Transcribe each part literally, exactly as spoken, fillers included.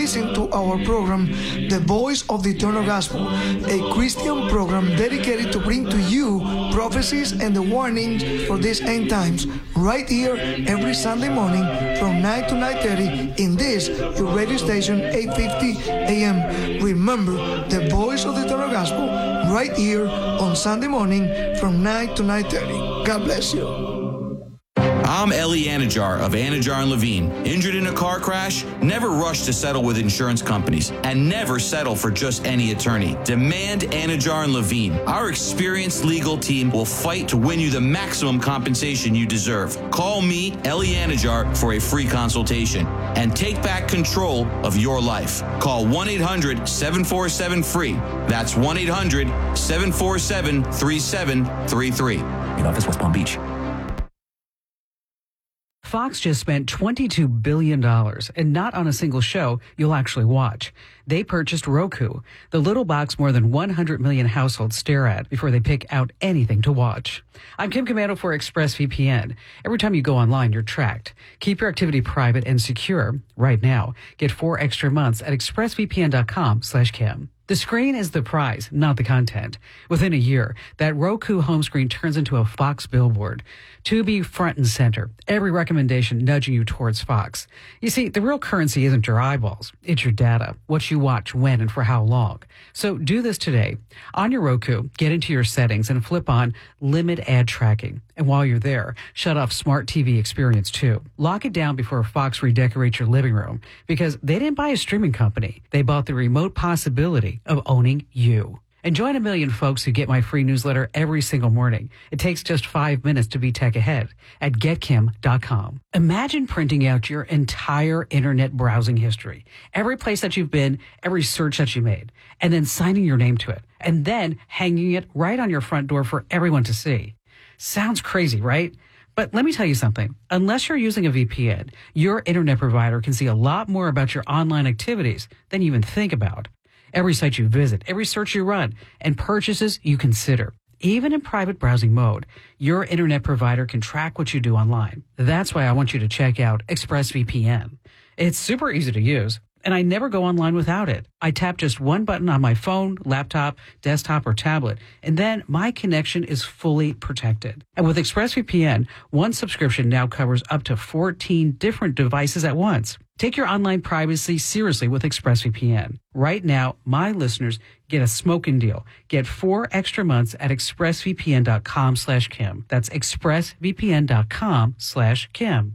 listen to our program, The Voice of the Eternal Gospel, a Christian program dedicated to bring to you prophecies and the warnings for these end times, right here every Sunday morning from nine to nine thirty in this, your radio station, eight fifty A M. Remember, The Voice of the Eternal Gospel, right here on Sunday morning from nine to nine thirty. God bless you. I'm Eli Anajar of Anajar and Levine. Injured in a car crash? Never rush to settle with insurance companies, and never settle for just any attorney. Demand Anajar and Levine. Our experienced legal team will fight to win you the maximum compensation you deserve. Call me, Eli Anajar, for a free consultation and take back control of your life. Call one eight hundred seven four seven free. That's one eight hundred seven four seven three seven three three. In office, West Palm Beach. Fox just spent twenty-two billion dollars, and not on a single show you'll actually watch. They purchased Roku, the little box more than one hundred million households stare at before they pick out anything to watch. I'm Kim Commando for ExpressVPN. Every time you go online, you're tracked. Keep your activity private and secure right now. Get four extra months at expressvpn.com slash Kim. The screen is the prize, not the content. Within a year, that Roku home screen turns into a Fox billboard. Tubi front and center, every recommendation nudging you towards Fox. You see, the real currency isn't your eyeballs. It's your data, what you watch, when, and for how long. So do this today. On your Roku, get into your settings and flip on Limit Ad Tracking. And while you're there, shut off Smart T V Experience too. Lock it down before Fox redecorates your living room, because they didn't buy a streaming company. They bought the remote possibility of owning you. And join a million folks who get my free newsletter every single morning. It takes just five minutes to be tech ahead at get kim dot com. Imagine printing out your entire internet browsing history, every place that you've been, every search that you made, and then signing your name to it, and then hanging it right on your front door for everyone to see. Sounds crazy, right? But let me tell you something. Unless you're using a V P N, your internet provider can see a lot more about your online activities than you even think about. Every site you visit, every search you run, and purchases you consider. Even in private browsing mode, your internet provider can track what you do online. That's why I want you to check out ExpressVPN. It's super easy to use, and I never go online without it. I tap just one button on my phone, laptop, desktop, or tablet, and then my connection is fully protected. And with ExpressVPN, one subscription now covers up to fourteen different devices at once. Take your online privacy seriously with ExpressVPN. Right now, my listeners get a smoking deal. Get four extra months at expressvpn.com slash Kim. That's expressvpn.com slash Kim.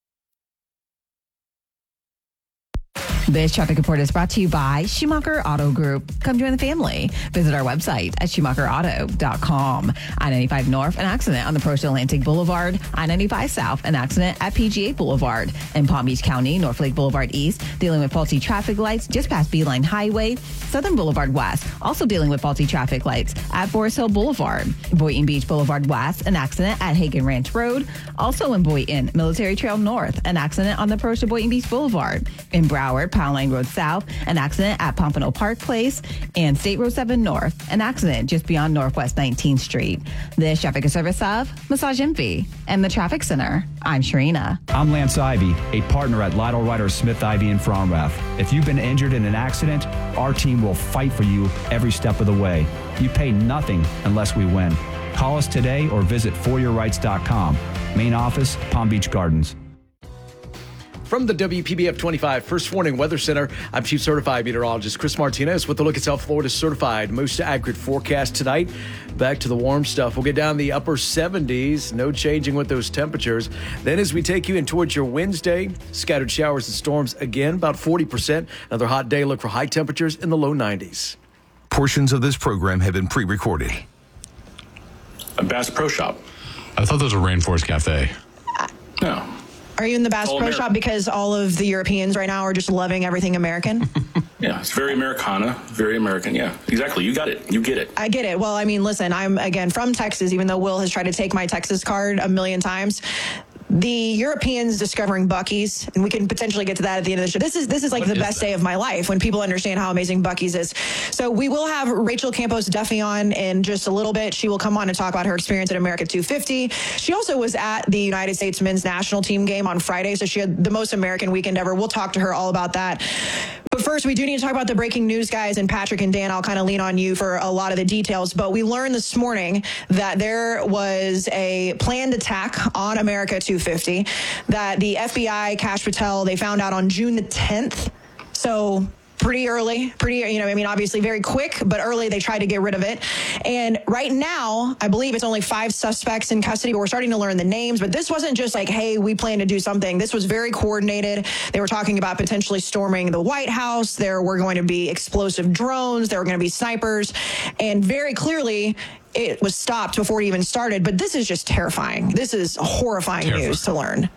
This traffic report is brought to you by Schumacher Auto Group. Come join the family. Visit our website at schumacher auto dot com. I ninety-five North, an accident on the Approach to Atlantic Boulevard. I ninety-five South, an accident at P G A Boulevard. In Palm Beach County, North Lake Boulevard East, dealing with faulty traffic lights just past Beeline Highway. Southern Boulevard West, also dealing with faulty traffic lights at Forest Hill Boulevard. Boynton Beach Boulevard West, an accident at Hagen Ranch Road. Also in Boynton, Military Trail North, an accident on the approach to Boynton Beach Boulevard. In Broward, Pound Line Road South, an accident at Pompano Park Place. And State Road seven North, an accident just beyond Northwest nineteenth Street. This traffic is service of Massage Envy and the Traffic Center. I'm Sharina. I'm Lance Ivy, a partner at Lytle Ryder Smith Ivy in Fromrath. If you've been injured in an accident, our team will fight for you every step of the way. You pay nothing unless we win. Call us today or visit for your rights dot com. Main office, Palm Beach Gardens. From the W P B F twenty-five First Warning Weather Center, I'm Chief Certified Meteorologist Chris Martinez with a look at South Florida's certified most accurate forecast tonight. Back to the warm stuff. We'll get down the upper seventies. No changing with those temperatures. Then as we take you in towards your Wednesday, scattered showers and storms again, about forty percent. Another hot day. Look for high temperatures in the low nineties. Portions of this program have been pre-recorded. A Bass Pro Shop. I thought that was a Rainforest Cafe. No. Are you in the Bass Pro American. Shop because all of the Europeans right now are just loving everything American? Yeah, it's very Americana, very American. Yeah, exactly. You got it. You get it. I get it. Well, I mean, listen, I'm, again, from Texas, even though Will has tried to take my Texas card a million times. The Europeans discovering Buc-ee's, and we can potentially get to that at the end of the show. This is this is like what the is best that? day of my life when people understand how amazing Buc-ee's is. So we will have Rachel Campos Duffy on in just a little bit. She will come on and talk about her experience at America two fifty. She also was at the United States men's national team game on Friday, so she had the most American weekend ever. We'll talk to her all about that. But But first, we do need to talk about the breaking news, guys. And Patrick and Dan, I'll kind of lean on you for a lot of the details. But we learned this morning that there was a planned attack on America two fifty that the F B I, Kash Patel, they found out on June the tenth. So pretty early, pretty, you know, I mean, obviously very quick, but early they tried to get rid of it. And right now, I believe it's only five suspects in custody, but we're starting to learn the names. But this wasn't just like, hey, we plan to do something. This was very coordinated. They were talking about potentially storming the White House. There were going to be explosive drones. There were going to be snipers. And very clearly, it was stopped before it even started. But this is just terrifying. This is horrifying terrifying. news to learn.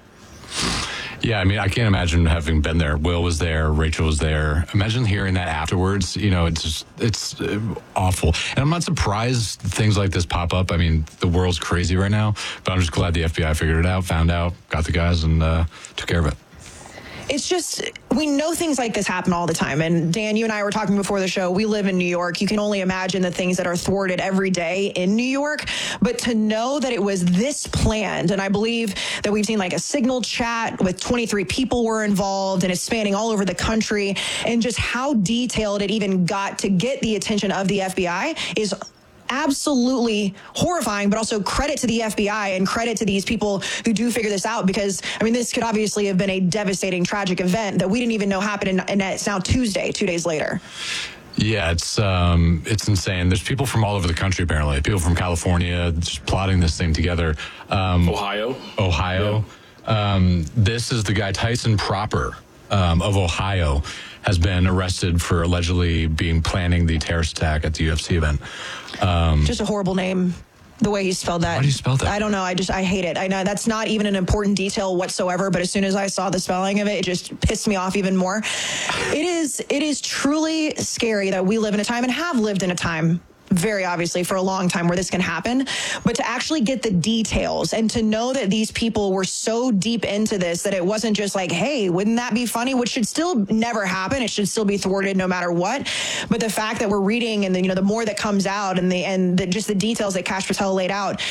Yeah, I mean, I can't imagine having been there. Will was there. Rachel was there. Imagine hearing that afterwards. You know, it's just, it's awful. And I'm not surprised things like this pop up. I mean, the world's crazy right now, but I'm just glad the F B I figured it out, found out, got the guys, and uh, took care of it. It's just, we know things like this happen all the time. And Dan, you and I were talking before the show. We live in New York. You can only imagine the things that are thwarted every day in New York. But to know that it was this planned, and I believe that we've seen like a signal chat with twenty-three people were involved, and it's spanning all over the country, and just how detailed it even got to get the attention of the F B I is absolutely horrifying, but also credit to the F B I and credit to these people who do figure this out, because, I mean, this could obviously have been a devastating, tragic event that we didn't even know happened, and, and it's now Tuesday, two days later. Yeah, it's um, it's insane. There's people from all over the country, apparently. People from California just plotting this thing together. Um, Ohio. Ohio. Yeah. Um, this is the guy, Tyson Proper, um, of Ohio, has been arrested for allegedly being planning the terrorist attack at the U F C event. Um, Just a horrible name. The way he spelled that. How do you spell that? I don't know. I just, I hate it. I know that's not even an important detail whatsoever, but as soon as I saw the spelling of it, it just pissed me off even more. It is, it is truly scary that we live in a time and have lived in a time, very obviously, for a long time where this can happen. But to actually get the details and to know that these people were so deep into this that it wasn't just like, hey, wouldn't that be funny? Which should still never happen. It should still be thwarted no matter what. But the fact that we're reading and the, you know, the more that comes out and the and the, just the details that Kash Patel laid out,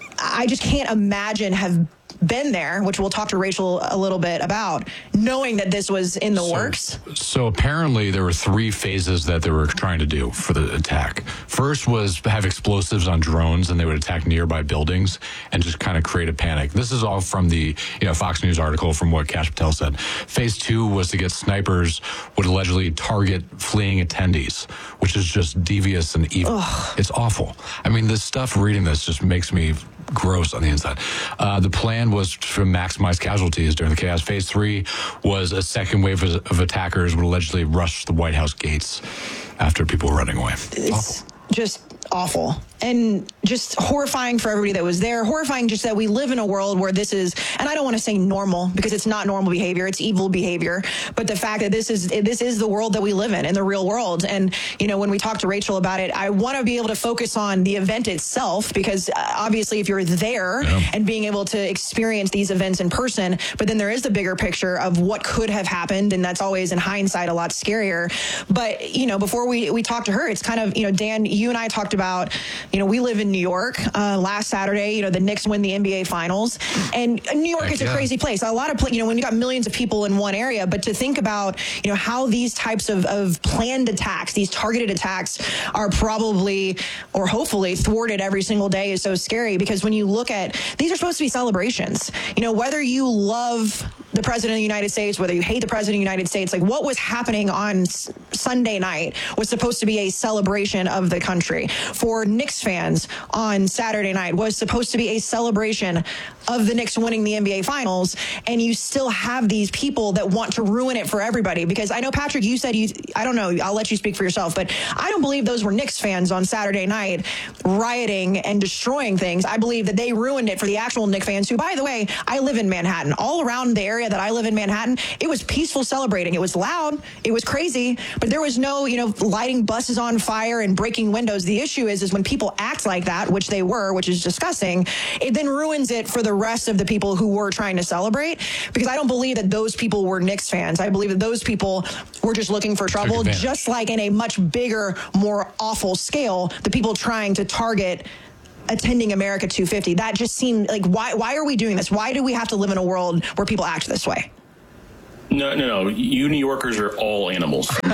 I just can't imagine have been there, which we'll talk to Rachel a little bit about, knowing that this was in the so, works. So apparently there were three phases that they were trying to do for the attack. First was have explosives on drones, and they would attack nearby buildings and just kind of create a panic. This is all from the you know Fox News article from what Kash Patel said. Phase two was to get snipers would allegedly target fleeing attendees, which is just devious and evil. Ugh. It's awful. I mean, this stuff, reading this just makes me gross on the inside. Uh, the plan was to maximize casualties during the chaos. Phase three was a second wave of, of attackers would allegedly rush the White House gates after people were running away. It's awful. Just awful. And just horrifying for everybody that was there. Horrifying just that we live in a world where this is, and I don't want to say normal because it's not normal behavior, it's evil behavior. But the fact that this is this is the world that we live in, in the real world. And, you know, when we talk to Rachel about it, I want to be able to focus on the event itself, because obviously if you're there yeah. and being able to experience these events in person, but then there is the bigger picture of what could have happened. And that's always in hindsight a lot scarier. But, you know, before we, we talk to her, it's kind of, you know, Dan, you and I talked about, you know, we live in New York. Uh, last Saturday, you know, the Knicks win the N B A Finals, and New York Heck is yeah. a crazy place. A lot of, you know, when you got millions of people in one area, but to think about, you know, how these types of, of planned attacks, these targeted attacks, are probably or hopefully thwarted every single day is so scary. Because when you look at, these are supposed to be celebrations. You know, whether you love the president of the United States, whether you hate the president of the United States, like what was happening on S- Sunday night was supposed to be a celebration of the country. For Knicks fans on Saturday night was supposed to be a celebration of the Knicks winning the N B A Finals, and you still have these people that want to ruin it for everybody. Because I know, Patrick, you said you, I don't know, I'll let you speak for yourself, but I don't believe those were Knicks fans on Saturday night rioting and destroying things. I believe that they ruined it for the actual Knicks fans who, by the way, I live in Manhattan. All around the area that I live in, Manhattan, it was peaceful celebrating. It was loud. It was crazy, but there was no, you know, lighting buses on fire and breaking windows. The issue is, is when people act like that, which they were, which is disgusting, it then ruins it for the rest of the people who were trying to celebrate. Because I don't believe that those people were Knicks fans. I believe that those people were just looking for trouble, just like in a much bigger, more awful scale, the people trying to target attending America two fifty. That just seemed like, why why are we doing this? Why do we have to live in a world where people act this way? No, no, no. You New Yorkers are all animals.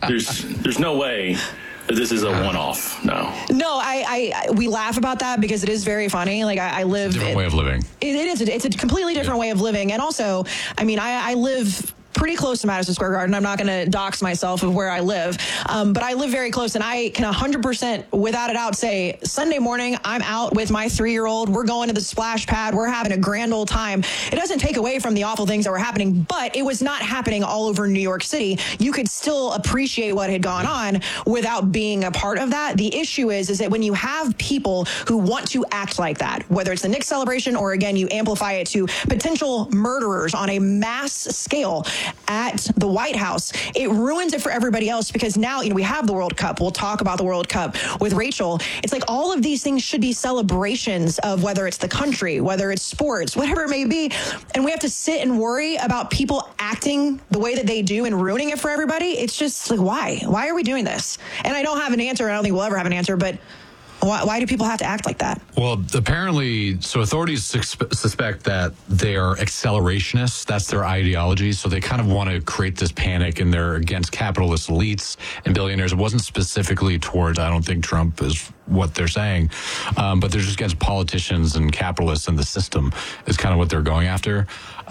there's there's no way that this is a one-off. No. No, I, I, we laugh about that because it is very funny. Like I, I live. It's a different it, way of living. It, it is. It's a completely different yeah. way of living. And also, I mean, I, I live pretty close to Madison Square Garden. I'm not going to dox myself of where I live, um, but I live very close, and I can one hundred percent without a doubt say Sunday morning I'm out with my three-year-old. We're going to the splash pad. We're having a grand old time. It doesn't take away from the awful things that were happening, but it was not happening all over New York City. You could still appreciate what had gone on without being a part of that. The issue is, is that when you have people who want to act like that, whether it's the Knicks celebration or, again, you amplify it to potential murderers on a mass scale at the White House, it ruins it for everybody else because now, you know, we have the World Cup. We'll talk about the World Cup with Rachel. It's like all of these things should be celebrations of whether it's the country, whether it's sports, whatever it may be. And we have to sit and worry about people acting the way that they do and ruining it for everybody. It's just like, why? Why are we doing this? And I don't have an answer. I don't think we'll ever have an answer, but Why, why do people have to act like that? Well, apparently, so authorities suspe- suspect that they're accelerationists. That's their ideology. So they kind of want to create this panic, and they're against capitalist elites and billionaires. It wasn't specifically towards, I don't think Trump is what they're saying, um, but they're just against politicians and capitalists and the system is kind of what they're going after,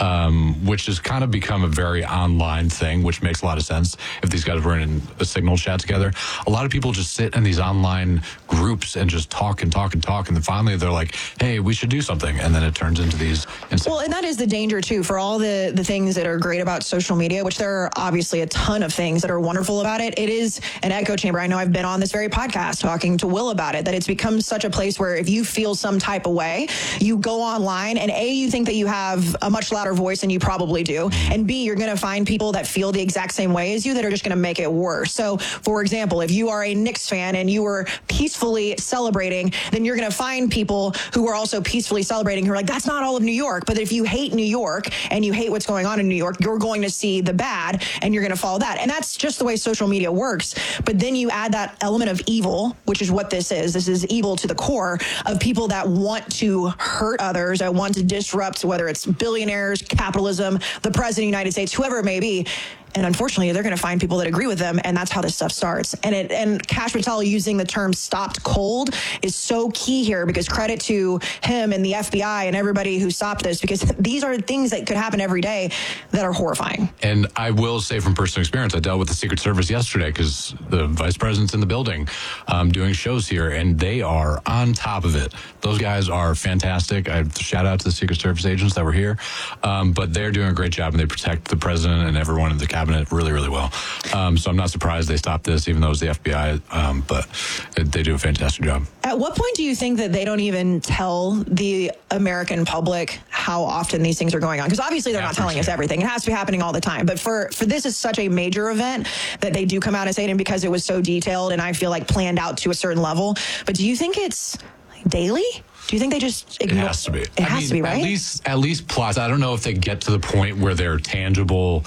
um, which has kind of become a very online thing, which makes a lot of sense if these guys were in a Signal chat together. A lot of people just sit in these online groups and just talk and talk and talk, and then finally they're like, hey, we should do something, and then it turns into these incidents. Well, and that is the danger, too, for all the, the things that are great about social media, which there are obviously a ton of things that are wonderful about it. It is an echo chamber. I know I've been on this very podcast talking to Will about it, that it's become such a place where if you feel some type of way, you go online, and A, you think that you have a much louder voice than you probably do, and B, you're going to find people that feel the exact same way as you that are just going to make it worse. So, for example, if you are a Knicks fan and you were peacefully celebrating, then you're going to find people who are also peacefully celebrating who are like, that's not all of New York. But if you hate New York and you hate what's going on in New York, you're going to see the bad and you're going to follow that. And that's just the way social media works. But then you add that element of evil, which is what this is. This is evil to the core of people that want to hurt others, that want to disrupt, whether it's billionaires, capitalism, the president of the United States, whoever it may be. And unfortunately, they're going to find people that agree with them, and that's how this stuff starts. And it, and Kash Patel using the term stopped cold is so key here, because credit to him and the F B I and everybody who stopped this, because these are things that could happen every day that are horrifying. And I will say from personal experience, I dealt with the Secret Service yesterday because the vice president's in the building um, doing shows here, and they are on top of it. Those guys are fantastic. I shout out to the Secret Service agents that were here, um, but they're doing a great job, and they protect the president and everyone in the cabinet really, really well. Um, so I'm not surprised they stopped this, even though it was the F B I, um, but it, they do a fantastic job. At what point do you think that they don't even tell the American public how often these things are going on? Because obviously they're yeah, not telling us everything. It has to be happening all the time. But for, for this is such a major event that they do come out and say it, and because it was so detailed and I feel like planned out to a certain level. But do you think it's daily? Do you think they just ignore? It has to be. It I has mean, to be, right? At least, at least plots. I don't know if they get to the point where they're tangible,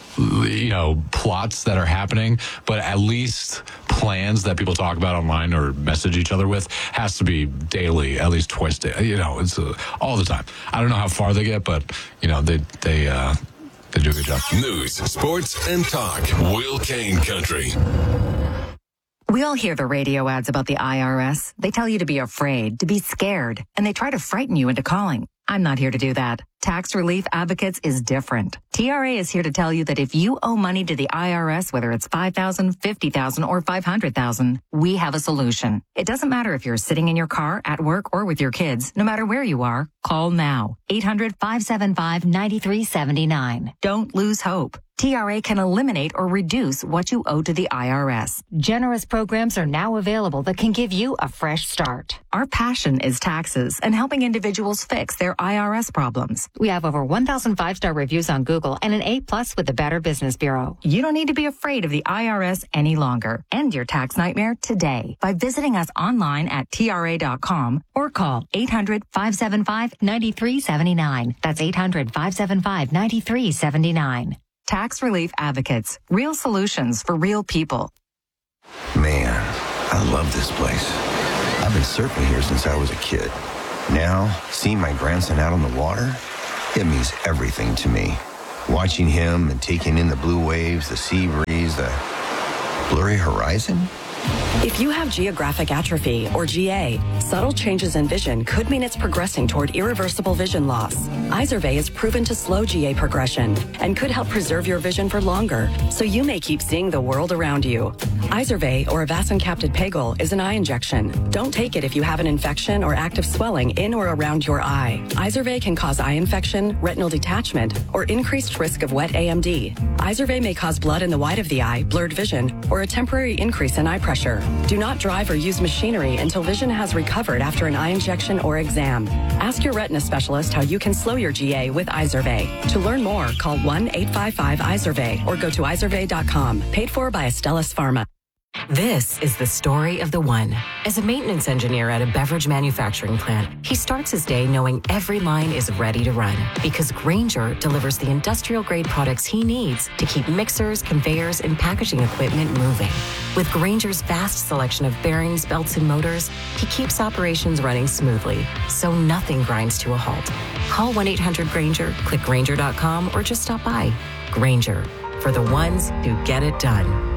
you know, plots that are happening, but at least plans that people talk about online or message each other with has to be daily, at least twice a day. You know, it's uh, all the time. I don't know how far they get, but you know, they they uh, they do a good job. News, sports, and talk. Will Kane Country. We all hear the radio ads about the I R S. They tell you to be afraid, to be scared, and they try to frighten you into calling. I'm not here to do that. Tax Relief Advocates is different. T R A is here to tell you that if you owe money to the I R S, whether it's five thousand dollars, fifty thousand dollars, or five hundred thousand dollars, we have a solution. It doesn't matter if you're sitting in your car, at work, or with your kids. No matter where you are, call now. eight hundred, five seven five, nine three seven nine. Don't lose hope. T R A can eliminate or reduce what you owe to the I R S. Generous programs are now available that can give you a fresh start. Our passion is taxes and helping individuals fix their I R S problems. We have over one thousand five-star reviews on Google and an A plus with the Better Business Bureau. You don't need to be afraid of the I R S any longer. End your tax nightmare today by visiting us online at T R A dot com or call eight hundred, five seven five, nine three seven nine. That's eight hundred, five seven five, nine three seven nine. Tax Relief Advocates. Real solutions for real people. Man, I love this place. I've been surfing here since I was a kid. Now, seeing my grandson out on the water, it means everything to me. Watching him and taking in the blue waves, the sea breeze, the Blurry horizon? If you have geographic atrophy, or G A, subtle changes in vision could mean it's progressing toward irreversible vision loss. Izervay is proven to slow G A progression and could help preserve your vision for longer, so you may keep seeing the world around you. Izervay, or avacincaptad pegol, is an eye injection. Don't take it if you have an infection or active swelling in or around your eye. Izervay can cause eye infection, retinal detachment, or increased risk of wet A M D. Izervay may cause blood in the white of the eye, blurred vision, or a temporary increase in eye pressure. Do not drive or use machinery until vision has recovered after an eye injection or exam. Ask your retina specialist how you can slow your G A with Izervay. To learn more, call one eight five five Izervay or go to izervay dot com. Paid for by Astellas Pharma. This is the story of the one. As a maintenance engineer at a beverage manufacturing plant, he starts his day knowing every line is ready to run because Grainger delivers the industrial-grade products he needs to keep mixers, conveyors, and packaging equipment moving. With Grainger's vast selection of bearings, belts, and motors, he keeps operations running smoothly, so nothing grinds to a halt. Call one eight hundred Grainger, click Grainger dot com, or just stop by. Grainger, for the ones who get it done.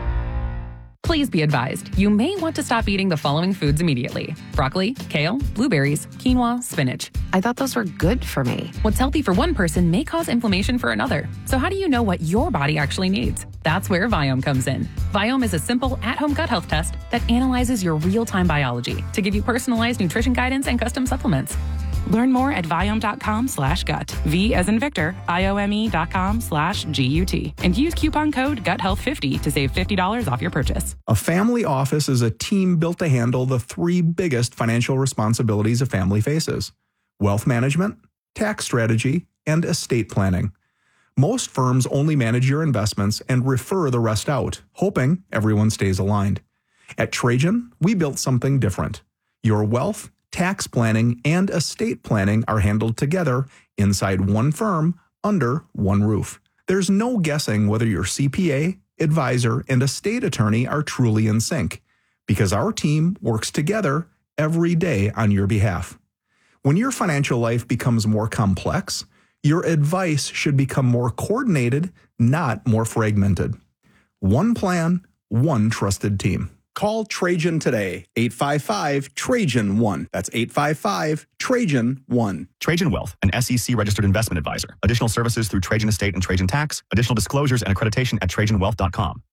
Please be advised, you may want to stop eating the following foods immediately. Broccoli, kale, blueberries, quinoa, spinach. I thought those were good for me. What's healthy for one person may cause inflammation for another. So how do you know what your body actually needs? That's where Viome comes in. Viome is a simple at-home gut health test that analyzes your real-time biology to give you personalized nutrition guidance and custom supplements. Learn more at Viome.com slash gut. V as in Victor, I-O-M-E dot com slash G-U-T. And use coupon code gut health fifty to save fifty dollars off your purchase. A family office is a team built to handle the three biggest financial responsibilities a family faces: wealth management, tax strategy, and estate planning. Most firms only manage your investments and refer the rest out, hoping everyone stays aligned. At Trajan, we built something different. Your wealth, tax planning, and estate planning are handled together inside one firm under one roof. There's no guessing whether your C P A, advisor, and estate attorney are truly in sync, because our team works together every day on your behalf. When your financial life becomes more complex, your advice should become more coordinated, not more fragmented. One plan, one trusted team. Call Trajan today, eight five five, Trajan one. That's eight five five, Trajan one. Trajan Wealth, an S E C-registered investment advisor. Additional services through Trajan Estate and Trajan Tax. Additional disclosures and accreditation at Trajan Wealth dot com.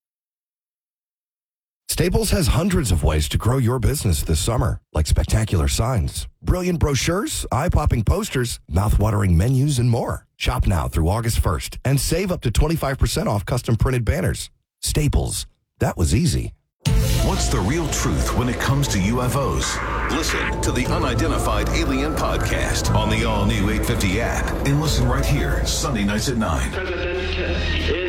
Staples has hundreds of ways to grow your business this summer, like spectacular signs, brilliant brochures, eye-popping posters, mouth-watering menus, and more. Shop now through August first and save up to twenty-five percent off custom printed banners. Staples. That was easy. What's the real truth when it comes to U F Os? Listen to the Unidentified Alien Podcast on the all-new eight fifty app and listen right here Sunday nights at nine.